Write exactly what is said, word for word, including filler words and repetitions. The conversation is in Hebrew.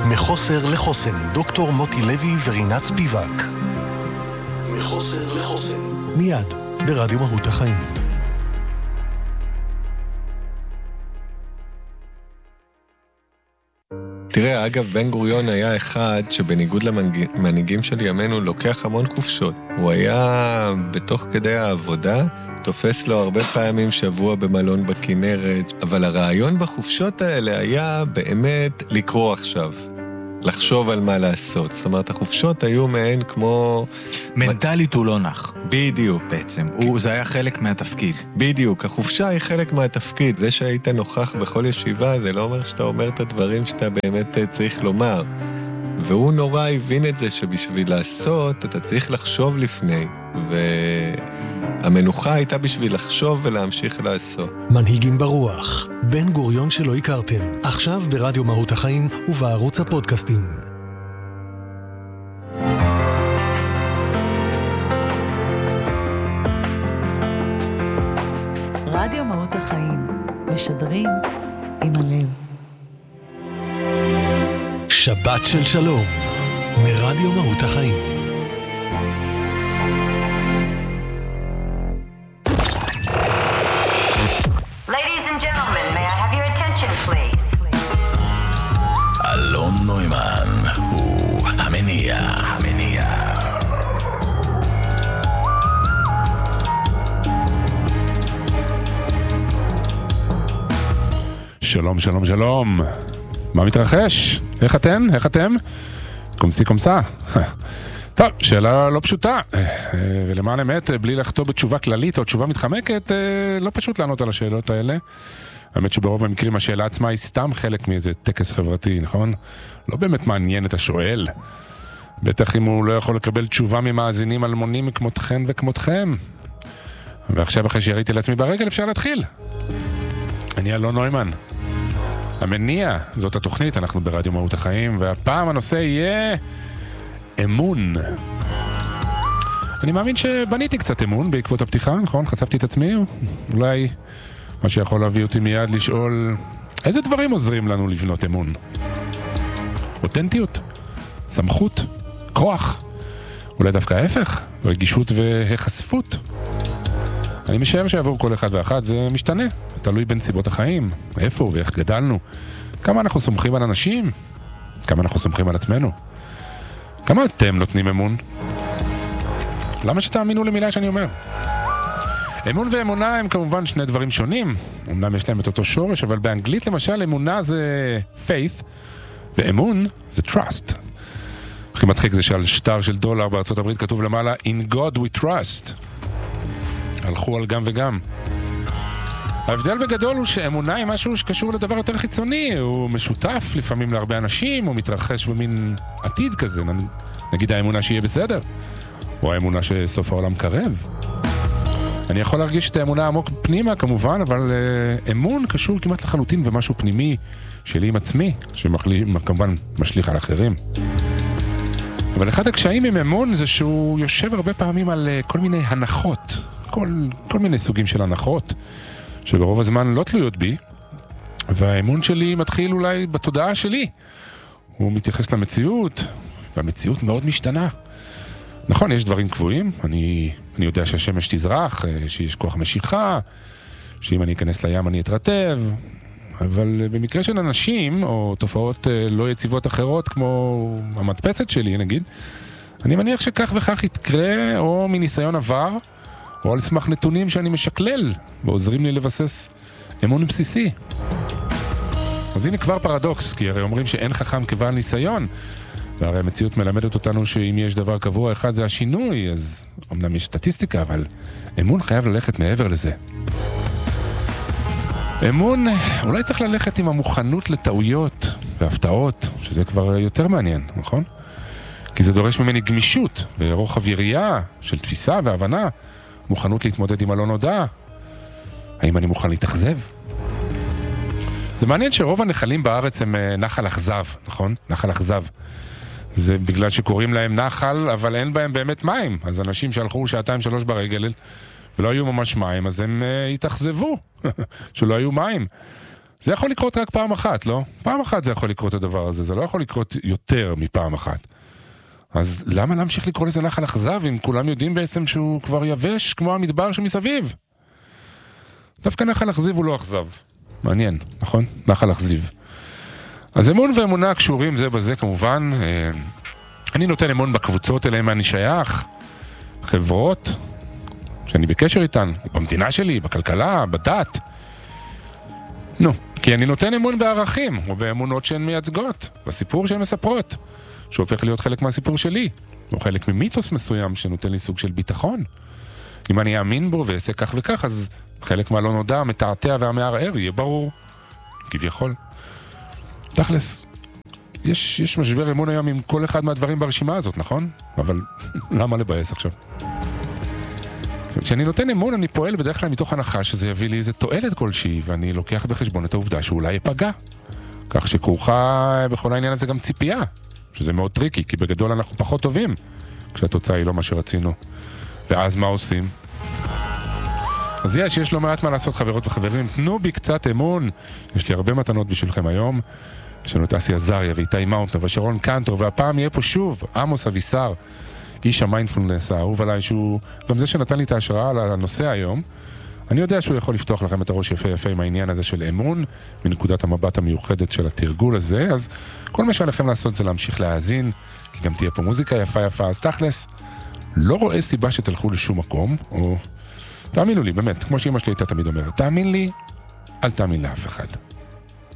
מחוסר לחוסן, דוקטור מוטי לוי ורינת ספיבק. מחוסר לחוסן. מיד, ברדיו מהות החיים. תראה, אגב, בן גוריון היה אחד שבניגוד למנהיגים של ימינו לוקח המון חופשות. הוא היה בתוך כדי העבודה, תופס לו הרבה פעמים שבוע במלון בכנרת, אבל הרעיון בחופשות האלה היה באמת לקרוא עכשיו, לחשוב על מה לעשות. זאת אומרת, החופשות היו מהן כמו... מנטלית הוא לא נח. בדיוק. בעצם, הוא, זה היה חלק מהתפקיד. בדיוק, החופשה היא חלק מהתפקיד. זה שהיית נוכח בכל ישיבה, זה לא אומר שאתה אומר את הדברים שאתה באמת צריך לומר. והוא נורא הבין את זה שבשביל לעשות, אתה צריך לחשוב לפני. והמנוחה הייתה בשביל לחשוב ולהמשיך לעשות. מנהיגים ברוח, בן גוריון שלא הכרתם, עכשיו ברדיו מהות החיים ובערוץ הפודקאסטים. רדיו מהות החיים, משדרים עם הלב. שבת של שלום, מרדיו מהות החיים. Ladies and gentlemen, may I have your attention, please? אלון נוימן הוא המניע. המניע. שלום, שלום, שלום. מה מתרחש? איך אתן? איך אתם? קומסי קומסה. טוב, שאלה לא פשוטה, ולמען אמת, בלי לכתוב בתשובה כללית או תשובה מתחמקת, לא פשוט לענות על השאלות האלה. האמת שברוב המקרים השאלה עצמה היא סתם חלק מאיזה טקס חברתי, נכון? לא באמת מעניין את השואל. בטח אם הוא לא יכול לקבל תשובה ממאזינים אלמונים כמותכן וכמותכם. ועכשיו אחרי שיריתי לעצמי ברגל אפשר להתחיל. אני אלון נוימן. המניע, זאת התוכנית, אנחנו ברדיו מהות החיים, והפעם הנושא יהיה אמון. אני מאמין שבניתי קצת אמון בעקבות הפתיחה, נכון? חשפתי את עצמי, אולי מה שיכול להביא אותי מיד לשאול, איזה דברים עוזרים לנו לבנות אמון? אותנטיות, סמכות, כוח, אולי דווקא ההפך, רגישות והחשפות. אני משער שעבור כל אחד ואחת זה משתנה, תלוי בין סיבות החיים, איפה ואיך גדלנו, כמה אנחנו סומכים על אנשים, כמה אנחנו סומכים על עצמנו. כמה אתם נותנים אמון? למה שתאמינו למילה שאני אומר? אמון ואמונה הם כמובן שני דברים שונים, אמנם יש להם את אותו שורש, אבל באנגלית למשל אמונה זה faith, ואמון זה trust. הכי מצחיק זה שעל שטר של דולר בארצות הברית כתוב למעלה In God we trust. הלכו על גם וגם. ההבדל בגדול הוא שאמונה היא משהו שקשור לדבר יותר חיצוני, הוא משותף לפעמים להרבה אנשים, הוא מתרחש במין עתיד כזה, נגיד האמונה שיהיה בסדר, או האמונה שסוף העולם קרב. אני יכול להרגיש את האמונה עמוק פנימה כמובן, אבל uh, אמון קשור כמעט לחלוטין במשהו פנימי שלי עם עצמי, שכמובן משליך על אחרים. אבל אחד הקשיים עם אמון זה שהוא יושב הרבה פעמים על uh, כל מיני הנחות, כל, כל מיני סוגים של הנחות, שברוב הזמן לא תלויות בי, והאמון שלי מתחיל אולי בתודעה שלי. הוא מתייחס למציאות, והמציאות מאוד משתנה. נכון, יש דברים קבועים, אני, אני יודע שהשמש תזרח, שיש כוח משיכה, שאם אני אכנס לים אני אתרטב, אבל במקרה של אנשים, או תופעות לא יציבות אחרות, כמו המדפסת שלי נגיד, אני מניח שכך וכך יתקרה, או מניסיון עבר, או על סמך נתונים שאני משקלל, ועוזרים לי לבסס אמון בסיסי. אז הנה כבר פרדוקס, כי הרי אומרים שאין חכם כבעל ניסיון, והרי המציאות מלמדת אותנו שאם יש דבר קבוע אחד זה השינוי, אז אמנם יש סטטיסטיקה, אבל אמון חייב ללכת מעבר לזה. אמון אולי צריך ללכת עם המוכנות לטעויות והפתעות, שזה כבר יותר מעניין, נכון? כי זה דורש ממני גמישות ורוחב יריעה של תפיסה והבנה, מוכנות להתמודד עם הלא נודע. האם אני מוכן להתאכזב? זה מעניין שרוב הנחלים בארץ הם נחל אכזב, נכון? נחל אכזב. זה בגלל שקוראים להם נחל, אבל אין בהם באמת מים. אז אנשים שהלכו שעתיים שלוש ברגל ולא היו ממש מים, אז הם התאכזבו שלא היו מים. זה יכול לקרות רק פעם אחת, לא? פעם אחת זה יכול לקרות הדבר הזה, זה לא יכול לקרות יותר מפעם אחת. אז למה להמשיך לקרוא לזה נחל אכזב, אם כולם יודעים בעצם שהוא כבר יבש כמו המדבר שמסביב? דווקא נחל אכזיב הוא לא אכזב. מעניין, נכון? נחל אכזיב. אז אמון ואמונה קשורים זה בזה כמובן. אני נותן אמון בקבוצות אליהם אני שייך, חברות שאני בקשר איתן, במדינה שלי, בכלכלה, בדת. נו, כי אני נותן אמון בערכים, או באמונות שהן מייצגות, בסיפור שהן מספרות, שהופך להיות חלק מהסיפור שלי, או חלק ממיתוס מסוים שנותן לי סוג של ביטחון. אם אני אאמין בו ועשה כך וכך, אז חלק מהלא נודע, מתעתע והמערער, יהיה ברור. כביכול. תכלס, יש, יש משבר אמון היום עם כל אחד מהדברים ברשימה הזאת, נכון? אבל למה לבאס עכשיו? כשאני נותן אמון, אני פועל בדרך כלל מתוך הנחה שזה יביא לי איזה תועלת כלשהי, ואני לוקח בחשבון את העובדה שאולי ייפגע. כך שכרוכה בכל העניין הזה גם ציפייה, שזה מאוד טריקי, כי בגדול אנחנו פחות טובים, כשהתוצאה היא לא מה שרצינו. ואז מה עושים? אז יש, יש לא מעט מה לעשות, חברות וחברים. תנו בי קצת אמון. יש לי הרבה מתנות בשבילכם היום. יש לנו את אסי עזריה ואיתי מאונטנר ושרון קנטור, והפעם יהיה פה שוב עמוס אבישר, איש המיינדפולנס האהוב עליי, שהוא גם זה שנתן לי את ההשראה על הנושא היום. אני יודע שהוא יכול לפתוח לכם את הראש יפה יפה עם העניין הזה של אמון, מנקודת המבט המיוחדת של התרגול הזה. אז כל מה שעליכם לעשות זה להמשיך להאזין, כי גם תהיה פה מוזיקה יפה יפה. אז תכלס, לא רואה סיבה שתלכו לשום מקום, או תאמינו לי, באמת, כמו שאמא שלי הייתה תמיד אומרת, תאמין לי, אל תאמין לאף אחד.